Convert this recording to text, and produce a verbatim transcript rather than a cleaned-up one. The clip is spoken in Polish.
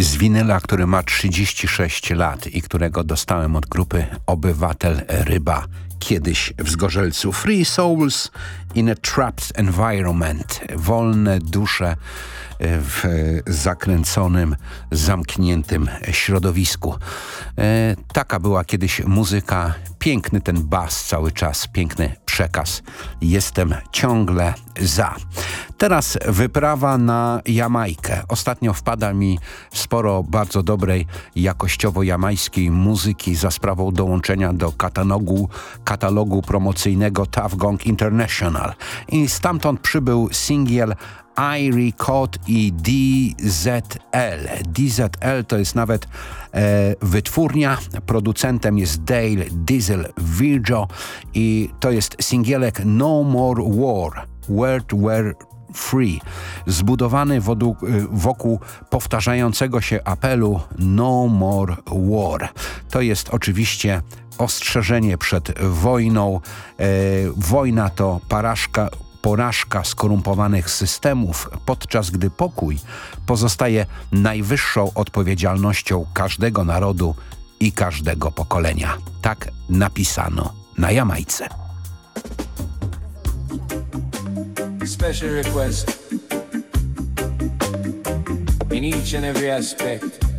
z winyla, który ma trzydzieści sześć lat i którego dostałem od grupy Obywatel Ryba kiedyś w Zgorzelcu. Free Souls in a Trapped Environment. Wolne dusze w zakręconym, zamkniętym środowisku. E, taka była kiedyś muzyka. Piękny ten bas cały czas, piękny przekaz. Jestem ciągle za. Teraz wyprawa na Jamajkę. Ostatnio wpada mi sporo bardzo dobrej, jakościowo jamajskiej muzyki za sprawą dołączenia do katalogu, katalogu promocyjnego Tough Gong International. I stamtąd przybył singiel Irie Code i D Z L. D Z L to jest nawet e, wytwórnia. Producentem jest Dale Diesel Virgil i to jest singielek No More War. World War Free, zbudowany wokół, wokół powtarzającego się apelu No More War. To jest oczywiście ostrzeżenie przed wojną. E, wojna to porażka, porażka skorumpowanych systemów, podczas gdy pokój pozostaje najwyższą odpowiedzialnością każdego narodu i każdego pokolenia. Tak napisano na Jamajce. Special request in each and every aspect.